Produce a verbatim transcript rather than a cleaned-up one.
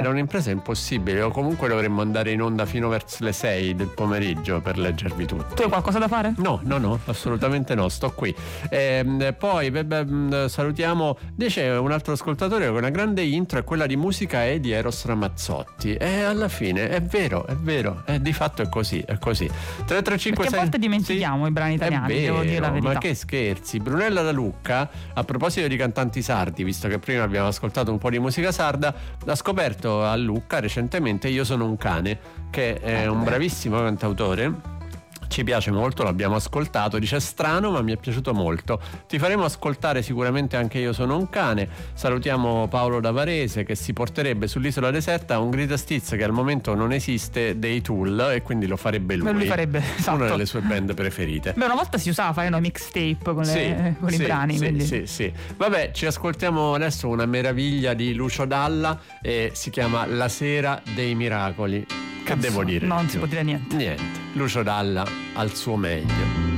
era un'impresa impossibile, o comunque dovremmo andare in onda fino verso le sei del pomeriggio per leggervi tutto. Tu hai qualcosa da fare? No, no, no, assolutamente no, sto qui. E, poi beh, salutiamo, dice un altro ascoltatore, che una grande intro è quella di Musica E di Eros Ramazzotti. E alla fine è vero, è vero, è, di fatto è così, è così. tre tre cinque sei Perché a volte dimentichiamo sì, i brani italiani, vero, devo dire la verità. Ma che scherzi. Brunella da Lucca, a proposito di cantanti sardi, visto che prima abbiamo ascoltato un po' di musica sarda, ha scoperto a Lucca recentemente Io sono un cane, che è un bravissimo cantautore. Ci piace molto, l'abbiamo ascoltato, dice strano ma mi è piaciuto molto. Ti faremo ascoltare sicuramente anche Io sono un cane. Salutiamo Paolo da Varese, che si porterebbe sull'isola deserta un Greatest Hits che al momento non esiste dei Tool, e quindi lo farebbe lui. Lui farebbe, esatto, una delle sue band preferite. Beh, una volta si usava fare una mixtape con, le, sì, con sì, i brani, sì, quindi. sì, sì. Vabbè, ci ascoltiamo adesso una meraviglia di Lucio Dalla, e si chiama La sera dei miracoli. Che Cazzo, devo dire? Non si può dire niente. Niente. Lucio Dalla al suo meglio.